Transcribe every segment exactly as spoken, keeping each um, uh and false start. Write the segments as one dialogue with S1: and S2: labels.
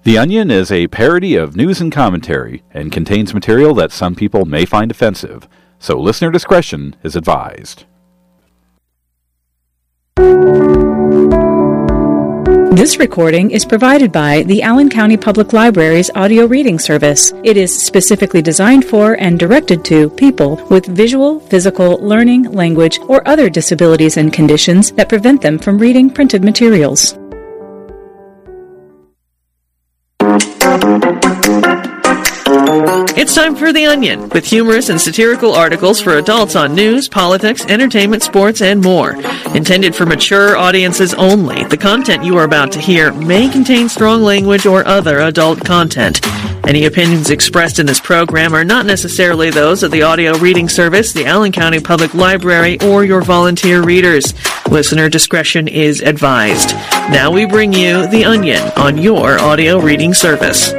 S1: The Onion is a parody of news and commentary and contains material that some people may find offensive, so listener discretion is advised.
S2: This recording is provided by the Allen County Public Library's audio reading service. It is specifically designed for and directed to people with visual, physical, learning, language, or other disabilities and conditions that prevent them from reading printed materials.
S3: It's time for The Onion, with humorous and satirical articles for adults on news, politics, entertainment, sports, and more. Intended for mature audiences only, the content you are about to hear may contain strong language or other adult content. Any opinions expressed in this program are not necessarily those of the audio reading service, the Allen County Public Library, or your volunteer readers. Listener discretion is advised. Now we bring you The Onion on your audio reading service.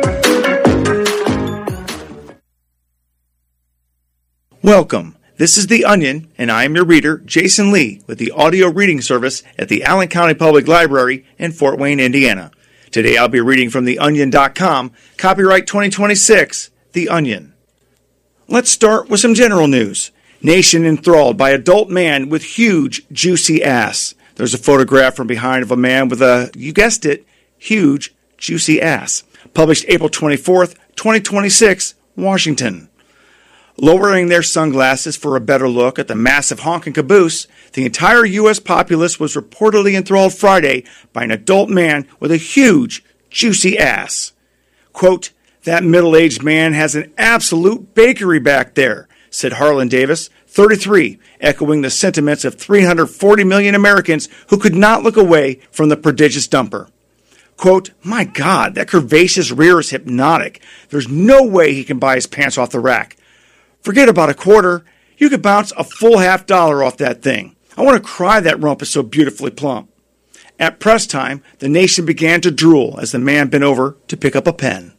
S4: Welcome. This is The Onion, and I am your reader, Jason Lee, with the audio reading service at the Allen County Public Library in Fort Wayne, Indiana. Today I'll be reading from the onion dot com, copyright twenty twenty-six, The Onion. Let's start with some general news. Nation enthralled by adult man with huge, juicy ass. There's a photograph from behind of a man with a, you guessed it, huge, juicy ass. Published April twenty-fourth, twenty twenty-six, Washington. Lowering their sunglasses for a better look at the massive honking caboose, the entire U S populace was reportedly enthralled Friday by an adult man with a huge, juicy ass. Quote, "That middle-aged man has an absolute bakery back there," said Harlan Davis, thirty-three, echoing the sentiments of three hundred forty million Americans who could not look away from the prodigious dumper. Quote, "My God, that curvaceous rear is hypnotic. There's no way he can buy his pants off the rack. Forget about a quarter. You could bounce a full half dollar off that thing. I want to cry, that rump is so beautifully plump." At press time, the nation began to drool as the man bent over to pick up a pen.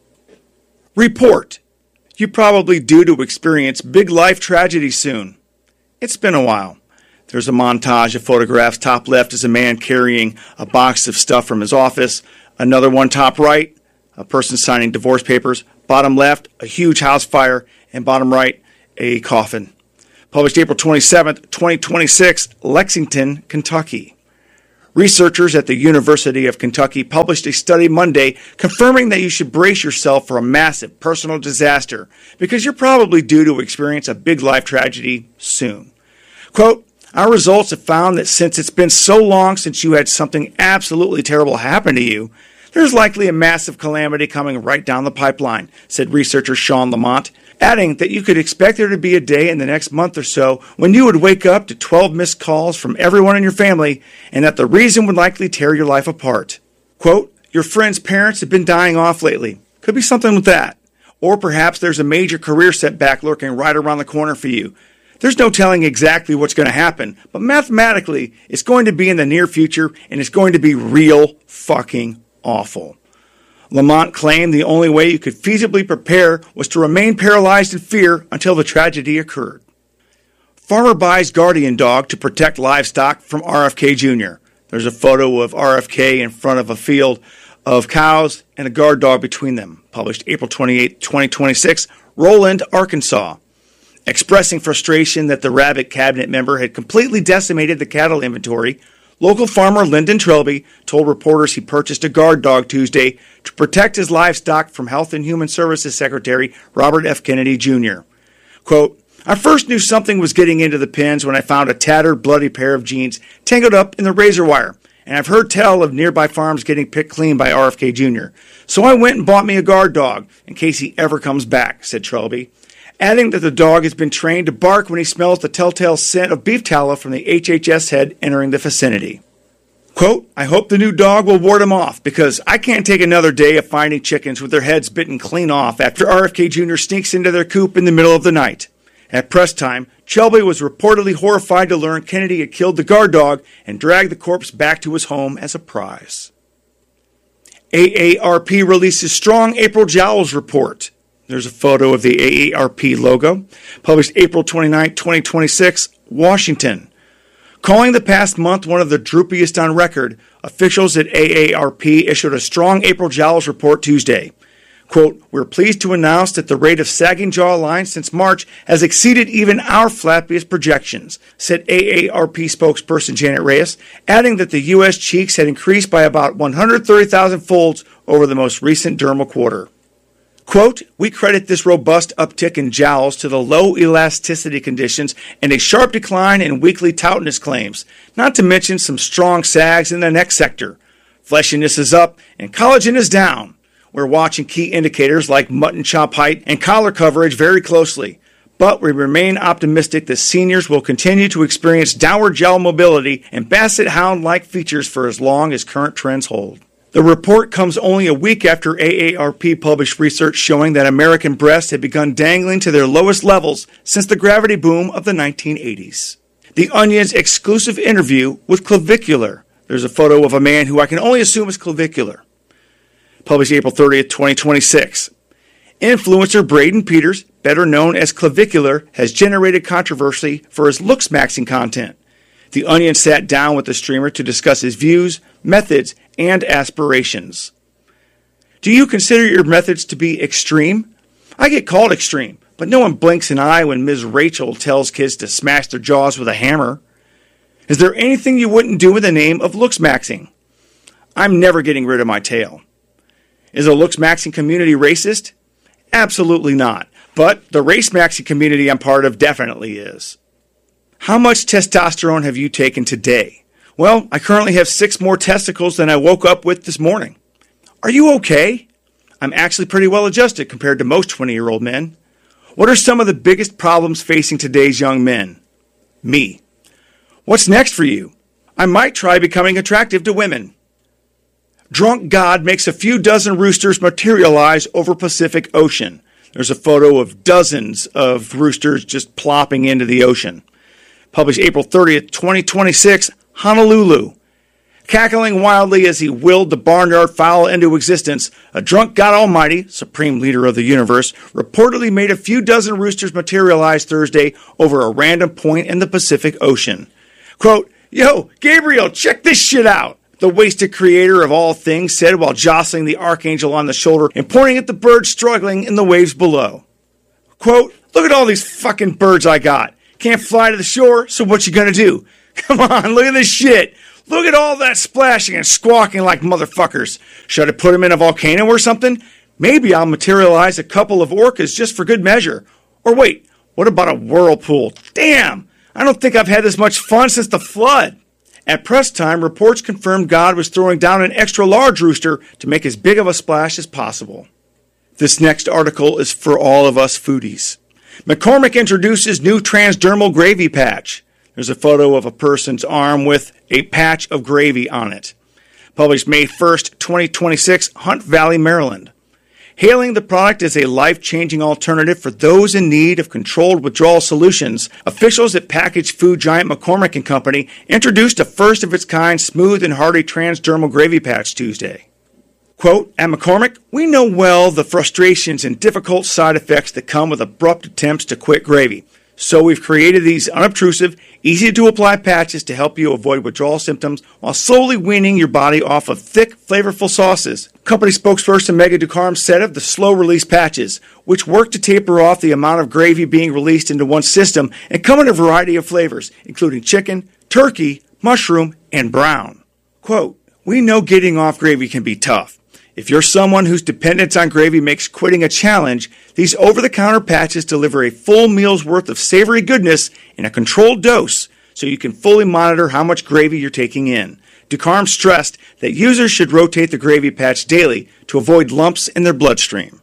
S4: Report. You probably due to experience big life tragedy soon. It's been a while. There's a montage of photographs. Top left is a man carrying a box of stuff from his office. Another one top right, a person signing divorce papers. Bottom left, a huge house fire. And bottom right, a coffin. Published April twenty-seventh, twenty twenty-six, Lexington, Kentucky. Researchers at the University of Kentucky published a study Monday confirming that you should brace yourself for a massive personal disaster because you're probably due to experience a big life tragedy soon. Quote, "Our results have found that since it's been so long since you had something absolutely terrible happen to you, there's likely a massive calamity coming right down the pipeline," said researcher Sean Lamont, adding that you could expect there to be a day in the next month or so when you would wake up to twelve missed calls from everyone in your family and that the reason would likely tear your life apart. Quote, "Your friend's parents have been dying off lately. Could be something with that. Or perhaps there's a major career setback lurking right around the corner for you. There's no telling exactly what's going to happen, but mathematically, it's going to be in the near future and it's going to be real fucking awful." Lamont claimed the only way you could feasibly prepare was to remain paralyzed in fear until the tragedy occurred. Farmer buys guardian dog to protect livestock from R F K Junior There's a photo of R F K in front of a field of cows and a guard dog between them. Published April twenty-eighth, twenty twenty-six, Roland, Arkansas. Expressing frustration that the rabbit cabinet member had completely decimated the cattle inventory, local farmer Lyndon Trilby told reporters he purchased a guard dog Tuesday to protect his livestock from Health and Human Services Secretary Robert F. Kennedy Junior Quote, "I first knew something was getting into the pens when I found a tattered, bloody pair of jeans tangled up in the razor wire, and I've heard tell of nearby farms getting picked clean by R F K Junior So I went and bought me a guard dog in case he ever comes back," said Trilby, adding that the dog has been trained to bark when he smells the telltale scent of beef tallow from the H H S head entering the vicinity. Quote, "I hope the new dog will ward him off because I can't take another day of finding chickens with their heads bitten clean off after R F K Junior sneaks into their coop in the middle of the night." At press time, Shelby was reportedly horrified to learn Kennedy had killed the guard dog and dragged the corpse back to his home as a prize. A A R P releases strong April Jowls report. There's a photo of the A A R P logo. Published April twenty-ninth, twenty twenty-six, Washington. Calling the past month one of the droopiest on record, officials at A A R P issued a strong April jowls report Tuesday. Quote, "We're pleased to announce that the rate of sagging jawline since March has exceeded even our flappiest projections," said A A R P spokesperson Janet Reyes, adding that the U S cheeks had increased by about one hundred thirty thousand folds over the most recent dermal quarter. Quote, "We credit this robust uptick in jowls to the low elasticity conditions and a sharp decline in weekly toughness claims, not to mention some strong sags in the neck sector. Fleshiness is up and collagen is down. We're watching key indicators like mutton chop height and collar coverage very closely, but we remain optimistic that seniors will continue to experience downward jowl mobility and basset hound-like features for as long as current trends hold." The report comes only a week after A A R P published research showing that American breasts had begun dangling to their lowest levels since the gravity boom of the nineteen eighties. The Onion's exclusive interview with Clavicular. There's a photo of a man who I can only assume is clavicular. Published April thirtieth, twenty twenty-six. Influencer Braden Peters, better known as Clavicular, has generated controversy for his looks-maxing content. The Onion sat down with the streamer to discuss his views, methods, and aspirations. Do you consider your methods to be extreme? I get called extreme, but no one blinks an eye when Miz Rachel tells kids to smash their jaws with a hammer. Is there anything you wouldn't do in the name of looks-maxing? I'm never getting rid of my tail. Is the looks-maxing community racist? Absolutely not, but the race-maxing community I'm part of definitely is. How much testosterone have you taken today? Well, I currently have six more testicles than I woke up with this morning. Are you okay? I'm actually pretty well adjusted compared to most twenty-year-old men. What are some of the biggest problems facing today's young men? Me. What's next for you? I might try becoming attractive to women. Drunk God makes a few dozen roosters materialize over Pacific Ocean. There's a photo of dozens of roosters just plopping into the ocean. Published April thirtieth, twenty twenty-six, Honolulu. Cackling wildly as he willed the barnyard fowl into existence, a drunk God Almighty, supreme leader of the universe, reportedly made a few dozen roosters materialize Thursday over a random point in the Pacific Ocean. Quote, "Yo, Gabriel, check this shit out," the wasted creator of all things said while jostling the archangel on the shoulder and pointing at the birds struggling in the waves below. Quote, "Look at all these fucking birds I got. Can't fly to the shore, so what you gonna do? Come on, look at this shit. Look at all that splashing and squawking like motherfuckers. Should I put them in a volcano or something? Maybe I'll materialize a couple of orcas just for good measure. Or wait, what about a whirlpool? Damn, I don't think I've had this much fun since the flood." At press time, reports confirmed God was throwing down an extra large rooster to make as big of a splash as possible. This next article is for all of us foodies. McCormick introduces new transdermal gravy patch. There's a photo of a person's arm with a patch of gravy on it. Published May first, twenty twenty-six, Hunt Valley, Maryland. Hailing the product as a life-changing alternative for those in need of controlled withdrawal solutions, officials at packaged food giant McCormick and Company introduced a first-of-its-kind smooth and hearty transdermal gravy patch Tuesday. Quote, "At McCormick, we know well the frustrations and difficult side effects that come with abrupt attempts to quit gravy. So we've created these unobtrusive, easy-to-apply patches to help you avoid withdrawal symptoms while slowly weaning your body off of thick, flavorful sauces." Company spokesperson Megan Ducarme said of the slow-release patches, which work to taper off the amount of gravy being released into one system and come in a variety of flavors, including chicken, turkey, mushroom, and brown. Quote, "We know getting off gravy can be tough. If you're someone whose dependence on gravy makes quitting a challenge, these over-the-counter patches deliver a full meal's worth of savory goodness in a controlled dose so you can fully monitor how much gravy you're taking in." Ducarme stressed that users should rotate the gravy patch daily to avoid lumps in their bloodstream.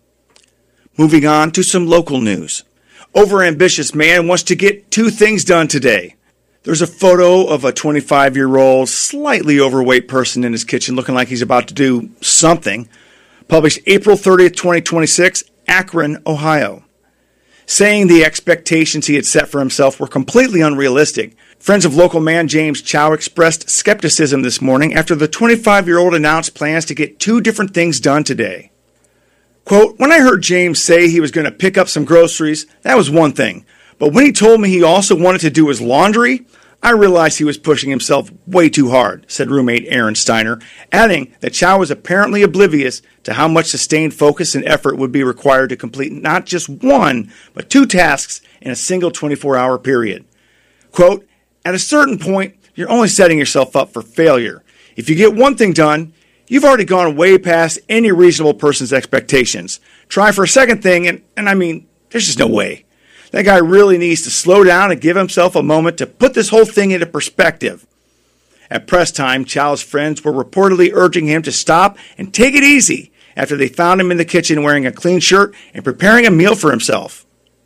S4: Moving on to some local news. Overambitious man wants to get two things done today. There's a photo of a twenty-five-year-old, slightly overweight person in his kitchen looking like he's about to do something. Published April thirtieth, twenty twenty-six, Akron, Ohio. Saying the expectations he had set for himself were completely unrealistic, friends of local man James Chow expressed skepticism this morning after the twenty-five-year-old announced plans to get two different things done today. Quote, "When I heard James say he was going to pick up some groceries, that was one thing. But when he told me he also wanted to do his laundry, I realized he was pushing himself way too hard, said roommate Aaron Steiner, adding that Chow was apparently oblivious to how much sustained focus and effort would be required to complete not just one, but two tasks in a single twenty-four hour period. Quote, at a certain point, you're only setting yourself up for failure. If you get one thing done, you've already gone way past any reasonable person's expectations. Try for a second thing, and, and I mean, there's just no way. That guy really needs to slow down and give himself a moment to put this whole thing into perspective. At press time, Chow's friends were reportedly urging him to stop and take it easy after they found him in the kitchen wearing a clean shirt and preparing a meal for himself.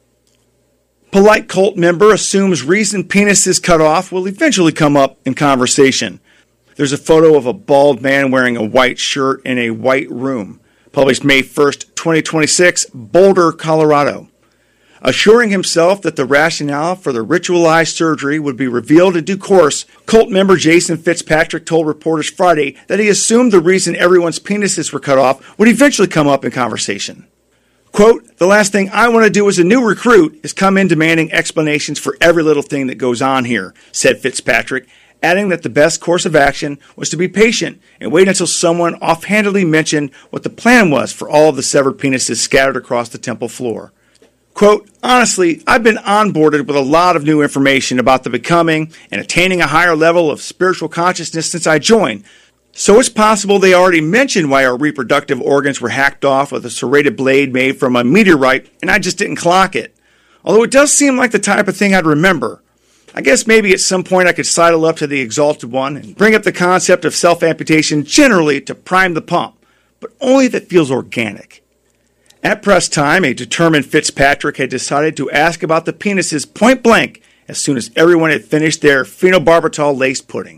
S4: Polite cult member assumes reason penis is cut off will eventually come up in conversation. There's a photo of a bald man wearing a white shirt in a white room. Published May first, twenty twenty-six, Boulder, Colorado. Assuring himself that the rationale for the ritualized surgery would be revealed in due course, cult member Jason Fitzpatrick told reporters Friday that he assumed the reason everyone's penises were cut off would eventually come up in conversation. Quote, the last thing I want to do as a new recruit is come in demanding explanations for every little thing that goes on here, said Fitzpatrick, adding that the best course of action was to be patient and wait until someone offhandedly mentioned what the plan was for all of the severed penises scattered across the temple floor. Quote, honestly, I've been onboarded with a lot of new information about the becoming and attaining a higher level of spiritual consciousness since I joined. So it's possible they already mentioned why our reproductive organs were hacked off with a serrated blade made from a meteorite, and I just didn't clock it. Although it does seem like the type of thing I'd remember. I guess maybe at some point I could sidle up to the Exalted One and bring up the concept of self-amputation generally to prime the pump, but only if it feels organic. At press time, a determined Fitzpatrick had decided to ask about the penises point blank as soon as everyone had finished their phenobarbital-laced pudding.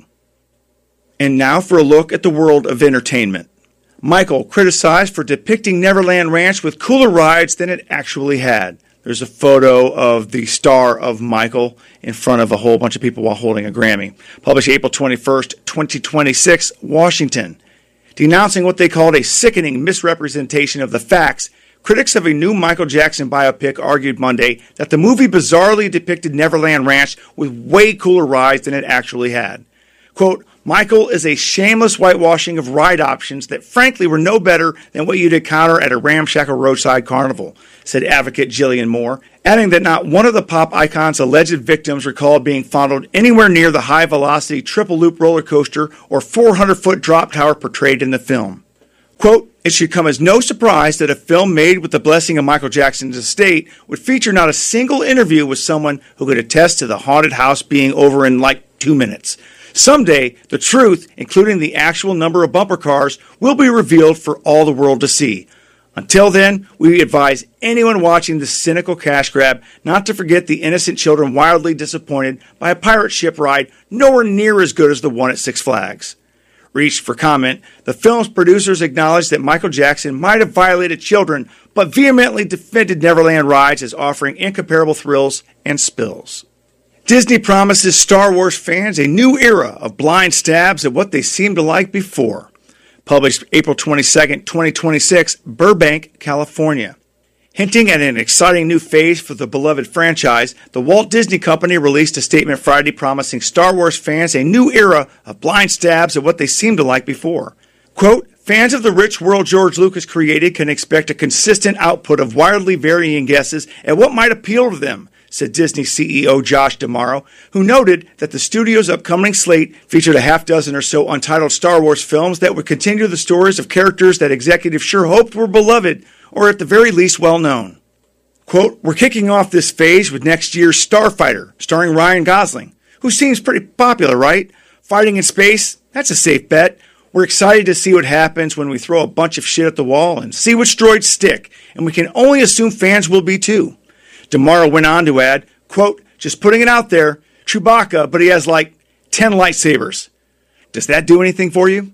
S4: And now for a look at the world of entertainment. Michael criticized for depicting Neverland Ranch with cooler rides than it actually had. There's a photo of the star of Michael in front of a whole bunch of people while holding a Grammy. Published April twenty-first, twenty twenty-six, Washington. Denouncing what they called a sickening misrepresentation of the facts, critics of a new Michael Jackson biopic argued Monday that the movie bizarrely depicted Neverland Ranch with way cooler rides than it actually had. Quote, Michael is a shameless whitewashing of ride options that frankly were no better than what you'd encounter at a ramshackle roadside carnival, said advocate Jillian Moore, adding that not one of the pop icon's alleged victims recalled being fondled anywhere near the high-velocity triple-loop roller coaster or four hundred foot drop tower portrayed in the film. Quote, it should come as no surprise that a film made with the blessing of Michael Jackson's estate would feature not a single interview with someone who could attest to the haunted house being over in like two minutes. Someday, the truth, including the actual number of bumper cars, will be revealed for all the world to see. Until then, we advise anyone watching this cynical cash grab not to forget the innocent children wildly disappointed by a pirate ship ride nowhere near as good as the one at Six Flags. Reached for comment, the film's producers acknowledged that Michael Jackson might have violated children, but vehemently defended Neverland rides as offering incomparable thrills and spills. Disney promises Star Wars fans a new era of blind stabs at what they seemed to like before. Published April twenty-second, twenty twenty-six, Burbank, California. Hinting at an exciting new phase for the beloved franchise, the Walt Disney Company released a statement Friday promising Star Wars fans a new era of blind stabs at what they seemed to like before. Quote, fans of the rich world George Lucas created can expect a consistent output of wildly varying guesses at what might appeal to them, said Disney C E O Josh D'Amaro, who noted that the studio's upcoming slate featured a half dozen or so untitled Star Wars films that would continue the stories of characters that executives sure hoped were beloved, or at the very least well-known. Quote, we're kicking off this phase with next year's Starfighter, starring Ryan Gosling, who seems pretty popular, right? Fighting in space, that's a safe bet. We're excited to see what happens when we throw a bunch of shit at the wall and see which droids stick, and we can only assume fans will be too. D'Amaro went on to add, quote, just putting it out there, Chewbacca, but he has like ten lightsabers. Does that do anything for you?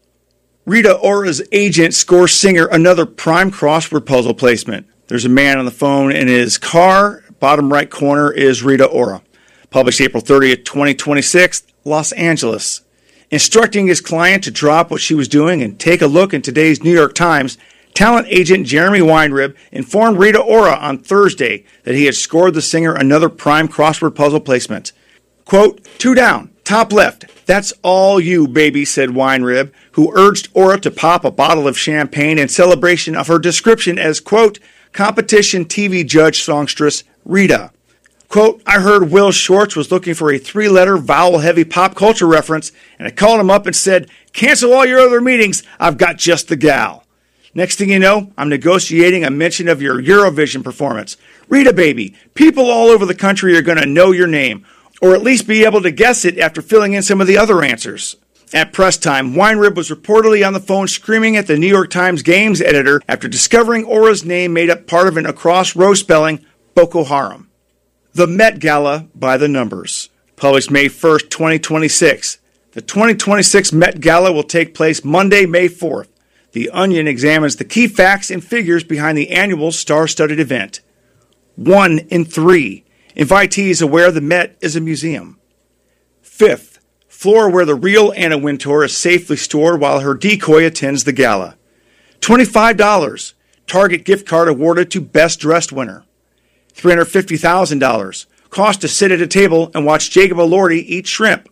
S4: Rita Ora's agent scores singer another prime crossword puzzle placement. There's a man on the phone in his car. Bottom right corner is Rita Ora. Published April thirtieth, twenty twenty-six, Los Angeles. Instructing his client to drop what she was doing and take a look in today's New York Times, talent agent Jeremy Weinrib informed Rita Ora on Thursday that he had scored the singer another prime crossword puzzle placement. Quote, two down, top left. That's all you, baby, said Weinrib, who urged Ora to pop a bottle of champagne in celebration of her description as, quote, competition T V judge songstress Rita. Quote, I heard Will Shorts was looking for a three-letter, vowel-heavy pop culture reference, and I called him up and said, cancel all your other meetings, I've got just the gal. Next thing you know, I'm negotiating a mention of your Eurovision performance. Rita, baby, people all over the country are going to know your name, or at least be able to guess it after filling in some of the other answers. At press time, Weinrib was reportedly on the phone screaming at the New York Times games editor after discovering Ora's name made up part of an across-row spelling, Boko Haram. The Met Gala by the numbers. Published May first, twenty twenty-six. The twenty twenty-six Met Gala will take place Monday, May fourth. The Onion examines the key facts and figures behind the annual star-studded event. One in three. Invitees aware the Met is a museum. Fifth. Floor where the real Anna Wintour is safely stored while her decoy attends the gala. twenty-five dollars. Target gift card awarded to Best Dressed winner. three hundred fifty thousand dollars. Cost to sit at a table and watch Jacob Elordi eat shrimp.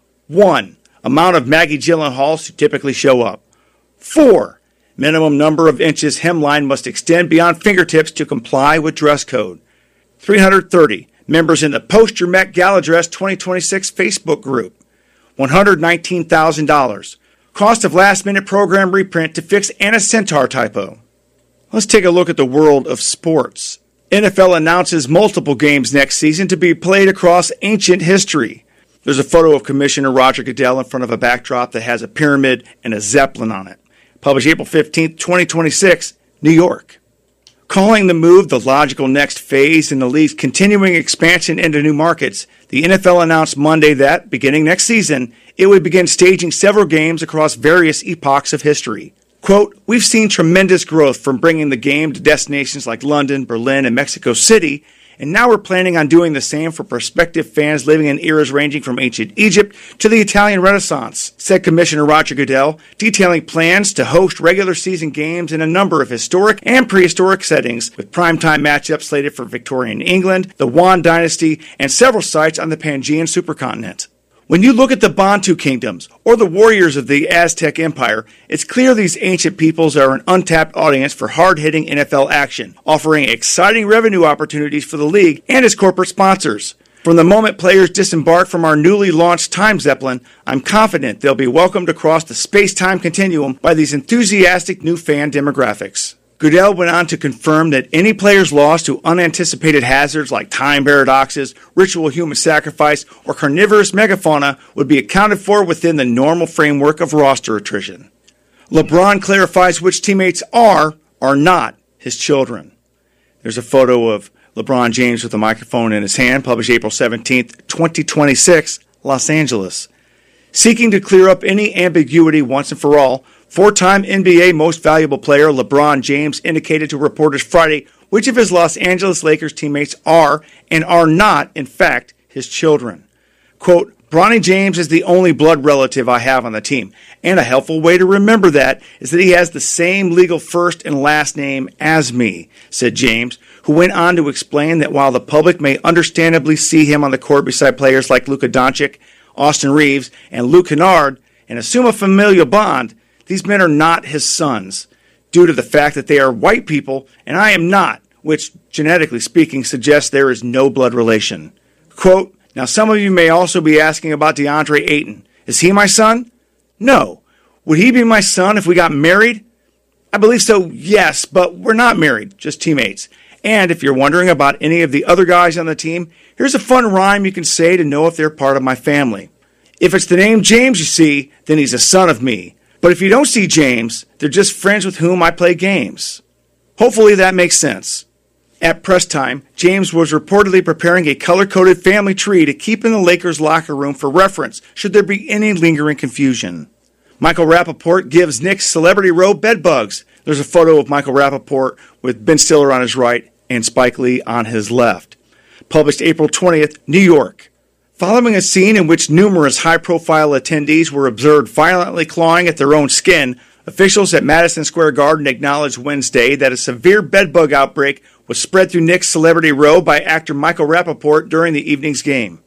S4: One. Amount of Maggie Gyllenhaals who typically show up. Four. Minimum number of inches hemline must extend beyond fingertips to comply with dress code. three hundred thirty. Members in the Post Your Met Gala Dress twenty twenty-six Facebook group. one hundred nineteen thousand dollars. Cost of last-minute program reprint to fix Anna Centaur typo. Let's take a look at the world of sports. N F L announces multiple games next season to be played across ancient history. There's a photo of Commissioner Roger Goodell in front of a backdrop that has a pyramid and a zeppelin on it. Published April fifteenth, twenty twenty-six, New York. Calling the move the logical next phase in the league's continuing expansion into new markets, the N F L announced Monday that, beginning next season, it would begin staging several games across various epochs of history. Quote, we've seen tremendous growth from bringing the game to destinations like London, Berlin, and Mexico City, and now we're planning on doing the same for prospective fans living in eras ranging from ancient Egypt to the Italian Renaissance, said Commissioner Roger Goodell, detailing plans to host regular season games in a number of historic and prehistoric settings, with primetime matchups slated for Victorian England, the Yuan dynasty, and several sites on the Pangean supercontinent. When you look at the Bantu kingdoms, or the warriors of the Aztec Empire, it's clear these ancient peoples are an untapped audience for hard-hitting N F L action, offering exciting revenue opportunities for the league and its corporate sponsors. From the moment players disembark from our newly launched Time Zeppelin, I'm confident they'll be welcomed across the space-time continuum by these enthusiastic new fan demographics. Goodell went on to confirm that any players lost to unanticipated hazards like time paradoxes, ritual human sacrifice, or carnivorous megafauna would be accounted for within the normal framework of roster attrition. LeBron clarifies which teammates are, or not, his children. There's a photo of LeBron James with a microphone in his hand, published April seventeenth, twenty twenty-six, Los Angeles. Seeking to clear up any ambiguity once and for all, four-time N B A Most Valuable Player LeBron James indicated to reporters Friday which of his Los Angeles Lakers teammates are and are not, in fact, his children. Quote, Bronny James is the only blood relative I have on the team, and a helpful way to remember that is that he has the same legal first and last name as me, said James, who went on to explain that while the public may understandably see him on the court beside players like Luka Doncic, Austin Reeves, and Luke Kennard, and assume a familial bond, these men are not his sons, due to the fact that they are white people and I am not, which, genetically speaking, suggests there is no blood relation. Quote, now some of you may also be asking about DeAndre Ayton. Is he my son? No. Would he be my son if we got married? I believe so, yes, but we're not married, just teammates. And if you're wondering about any of the other guys on the team, here's a fun rhyme you can say to know if they're part of my family. If it's the name James you see, then he's a son of me. But if you don't see James, they're just friends with whom I play games. Hopefully that makes sense. At press time, James was reportedly preparing a color-coded family tree to keep in the Lakers' locker room for reference should there be any lingering confusion. Michael Rappaport gives Knicks Celebrity Row bed bugs. There's a photo of Michael Rappaport with Ben Stiller on his right and Spike Lee on his left. Published April twentieth, New York. Following a scene in which numerous high-profile attendees were observed violently clawing at their own skin, officials at Madison Square Garden acknowledged Wednesday that a severe bedbug outbreak was spread through Knicks Celebrity Row by actor Michael Rappaport during the evening's game.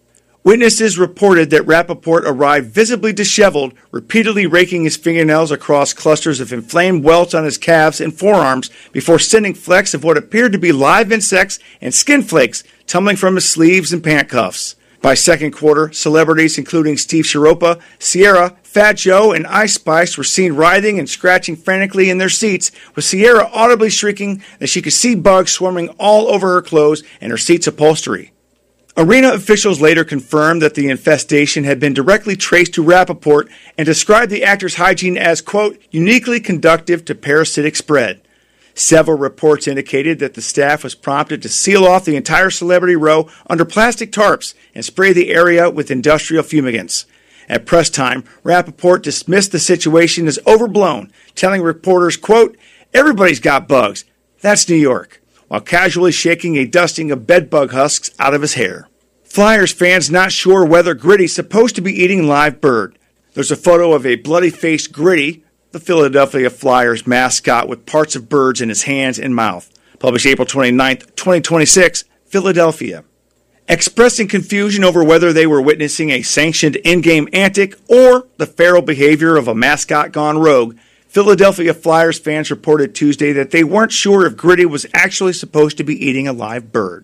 S4: Witnesses reported that Rappaport arrived visibly disheveled, repeatedly raking his fingernails across clusters of inflamed welts on his calves and forearms before sending flecks of what appeared to be live insects and skin flakes tumbling from his sleeves and pant cuffs. By second quarter, celebrities including Steve Shiropa, Sierra, Fat Joe, and Ice Spice were seen writhing and scratching frantically in their seats, with Sierra audibly shrieking that she could see bugs swarming all over her clothes and her seat's upholstery. Arena officials later confirmed that the infestation had been directly traced to Rappaport and described the actor's hygiene as, quote, uniquely conducive to parasitic spread. Several reports indicated that the staff was prompted to seal off the entire celebrity row under plastic tarps and spray the area with industrial fumigants. At press time, Rappaport dismissed the situation as overblown, telling reporters, quote, everybody's got bugs. That's New York, while casually shaking a dusting of bedbug husks out of his hair. Flyers fans not sure whether Gritty's supposed to be eating live bird. There's a photo of a bloody-faced Gritty, the Philadelphia Flyers mascot, with parts of birds in his hands and mouth. Published April twenty-ninth, twenty twenty-six, Philadelphia. Expressing confusion over whether they were witnessing a sanctioned in-game antic or the feral behavior of a mascot gone rogue, Philadelphia Flyers fans reported Tuesday that they weren't sure if Gritty was actually supposed to be eating a live bird.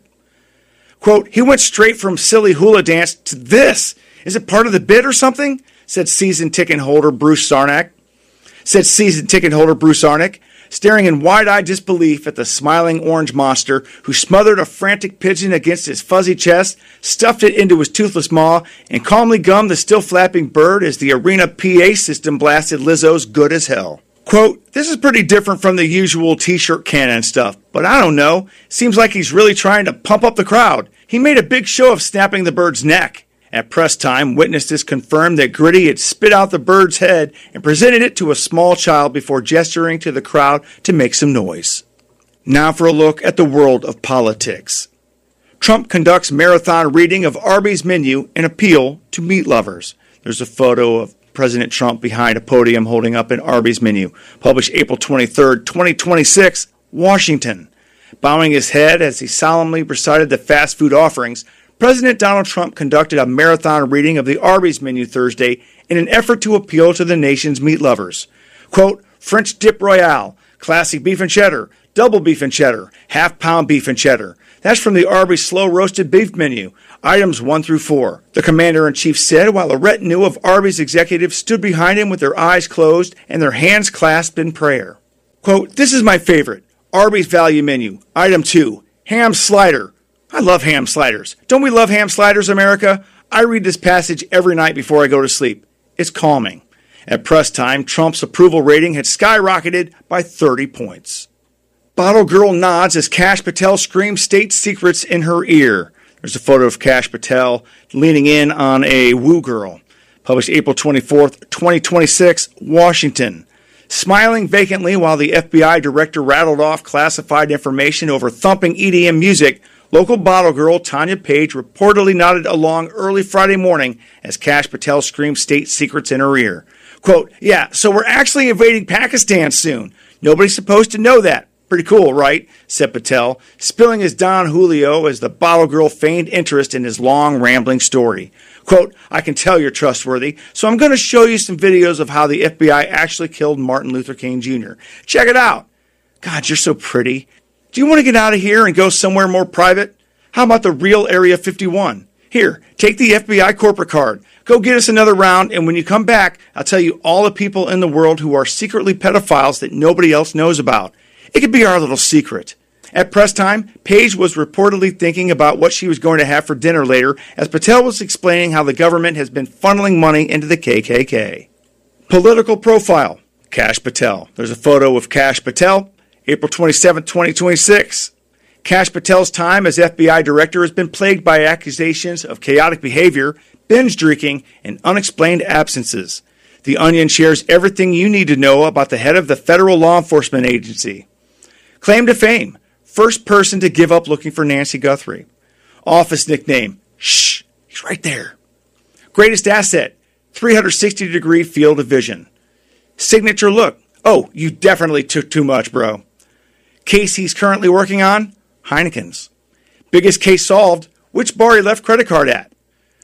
S4: Quote, he went straight from silly hula dance to this. Is it part of the bit or something? Said season ticket holder Bruce Sarnak. Said season ticket holder Bruce Arnick, staring in wide-eyed disbelief at the smiling orange monster who smothered a frantic pigeon against his fuzzy chest, stuffed it into his toothless maw, and calmly gummed the still flapping bird as the arena P A system blasted Lizzo's Good as Hell. Quote, this is pretty different from the usual t-shirt cannon stuff, but I don't know. Seems like he's really trying to pump up the crowd. He made a big show of snapping the bird's neck. At press time, witnesses confirmed that Gritty had spit out the bird's head and presented it to a small child before gesturing to the crowd to make some noise. Now for a look at the world of politics. Trump conducts marathon reading of Arby's menu in appeal to meat lovers. There's a photo of President Trump behind a podium holding up an Arby's menu. Published April twenty-third, twenty twenty-six, Washington. Bowing his head as he solemnly recited the fast food offerings, President Donald Trump conducted a marathon reading of the Arby's menu Thursday in an effort to appeal to the nation's meat lovers. Quote, French dip royale, classic beef and cheddar, double beef and cheddar, half-pound beef and cheddar. That's from the Arby's slow-roasted beef menu, items one through four. The commander-in-chief said while a retinue of Arby's executives stood behind him with their eyes closed and their hands clasped in prayer. Quote, this is my favorite, Arby's value menu, item two, ham slider. I love ham sliders. Don't we love ham sliders, America? I read this passage every night before I go to sleep. It's calming. At press time, Trump's approval rating had skyrocketed by thirty points. Bottle girl nods as Kash Patel screams state secrets in her ear. There's a photo of Kash Patel leaning in on a woo girl. Published April twenty-fourth, twenty twenty-six, Washington. Smiling vacantly while the F B I director rattled off classified information over thumping E D M music, local bottle girl Tanya Page reportedly nodded along early Friday morning as Kash Patel screamed state secrets in her ear. Quote, yeah, so we're actually invading Pakistan soon. Nobody's supposed to know that. Pretty cool, right? Said Patel, spilling his Don Julio as the bottle girl feigned interest in his long, rambling story. Quote, I can tell you're trustworthy, so I'm going to show you some videos of how the F B I actually killed Martin Luther King Junior Check it out. God, you're so pretty. Do you want to get out of here and go somewhere more private? How about the real Area fifty-one? Here, take the F B I corporate card. Go get us another round, and when you come back, I'll tell you all the people in the world who are secretly pedophiles that nobody else knows about. It could be our little secret. At press time, Page was reportedly thinking about what she was going to have for dinner later as Patel was explaining how the government has been funneling money into the K K K. Political profile, Kash Patel. There's a photo of Kash Patel, April twenty-seventh, twenty twenty-six. Kash Patel's time as F B I director has been plagued by accusations of chaotic behavior, binge drinking, and unexplained absences. The Onion shares everything you need to know about the head of the federal law enforcement agency. Claim to fame, first person to give up looking for Nancy Guthrie. Office nickname, shh, he's right there. Greatest asset, three hundred sixty degree field of vision. Signature look, oh, you definitely took too much, bro. Case he's currently working on, Heineken's. Biggest case solved, which bar he left credit card at.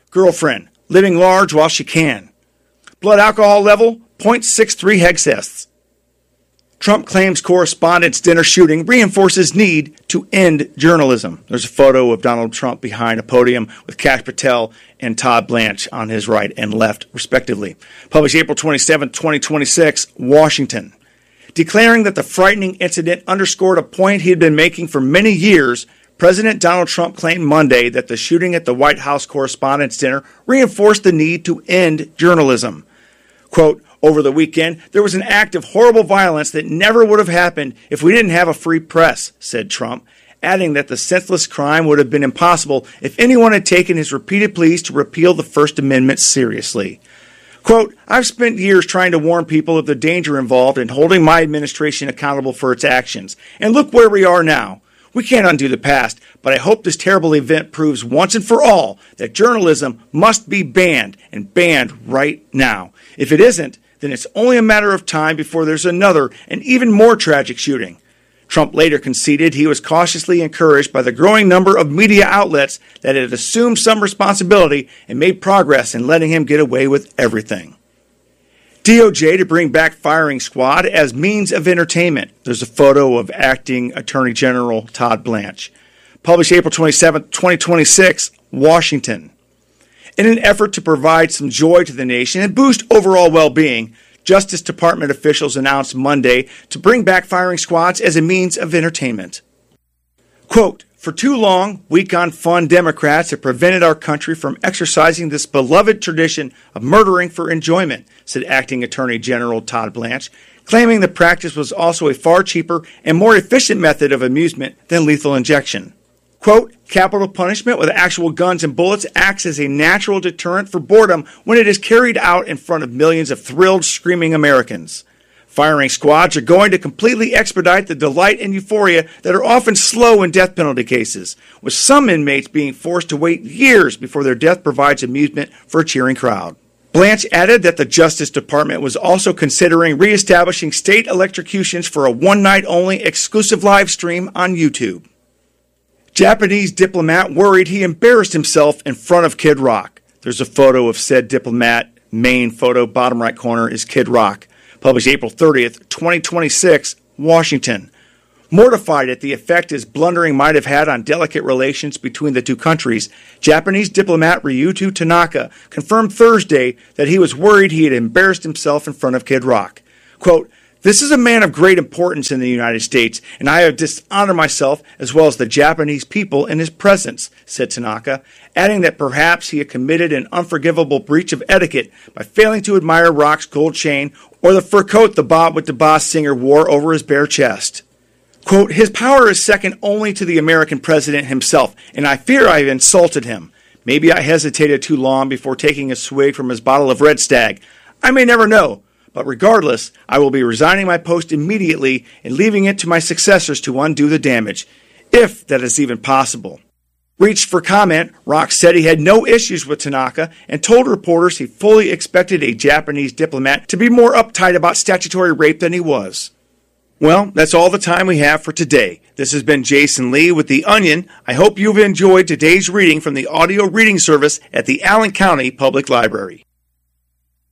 S4: Girlfriend, living large while she can. Blood alcohol level, zero point six three hexests. Trump claims correspondence dinner shooting reinforces need to end journalism. There's a photo of Donald Trump behind a podium with Kash Patel and Todd Blanche on his right and left, respectively. Published April twenty-seventh, twenty twenty-six, Washington. Declaring that the frightening incident underscored a point he had been making for many years, President Donald Trump claimed Monday that the shooting at the White House Correspondents' Dinner reinforced the need to end journalism. Quote, over the weekend, there was an act of horrible violence that never would have happened if we didn't have a free press, said Trump, adding that the senseless crime would have been impossible if anyone had taken his repeated pleas to repeal the First Amendment seriously. Quote, I've spent years trying to warn people of the danger involved in holding my administration accountable for its actions. And look where we are now. We can't undo the past, but I hope this terrible event proves once and for all that journalism must be banned, and banned right now. If it isn't, then it's only a matter of time before there's another and even more tragic shooting. Trump later conceded he was cautiously encouraged by the growing number of media outlets that had assumed some responsibility and made progress in letting him get away with everything. D O J to bring back firing squad as means of entertainment. There's a photo of Acting Attorney General Todd Blanche. Published April twenty-seventh, twenty twenty-six, Washington. In an effort to provide some joy to the nation and boost overall well-being, Justice Department officials announced Monday to bring back firing squads as a means of entertainment. Quote, for too long, weak-on-fun Democrats have prevented our country from exercising this beloved tradition of murdering for enjoyment, said Acting Attorney General Todd Blanche, claiming the practice was also a far cheaper and more efficient method of amusement than lethal injection. Quote, capital punishment with actual guns and bullets acts as a natural deterrent for boredom when it is carried out in front of millions of thrilled, screaming Americans. Firing squads are going to completely expedite the delight and euphoria that are often slow in death penalty cases, with some inmates being forced to wait years before their death provides amusement for a cheering crowd. Blanche added that the Justice Department was also considering reestablishing state electrocutions for a one-night-only exclusive live stream on YouTube. Japanese diplomat worried he embarrassed himself in front of Kid Rock. There's a photo of said diplomat. Main photo, bottom right corner, is Kid Rock. Published April thirtieth, twenty twenty-six, Washington. Mortified at the effect his blundering might have had on delicate relations between the two countries, Japanese diplomat Ryuto Tanaka confirmed Thursday that he was worried he had embarrassed himself in front of Kid Rock. Quote, this is a man of great importance in the United States, and I have dishonored myself as well as the Japanese people in his presence, said Tanaka, adding that perhaps he had committed an unforgivable breach of etiquette by failing to admire Rock's gold chain or the fur coat the Bob with the Boss singer wore over his bare chest. Quote, his power is second only to the American president himself, and I fear I have insulted him. Maybe I hesitated too long before taking a swig from his bottle of Red Stag. I may never know. But regardless, I will be resigning my post immediately and leaving it to my successors to undo the damage, if that is even possible. Reached for comment, Rock said he had no issues with Tanaka and told reporters he fully expected a Japanese diplomat to be more uptight about statutory rape than he was. Well, that's all the time we have for today. This has been Jason Lee with The Onion. I hope you've enjoyed today's reading from the audio reading service at the Allen County Public Library.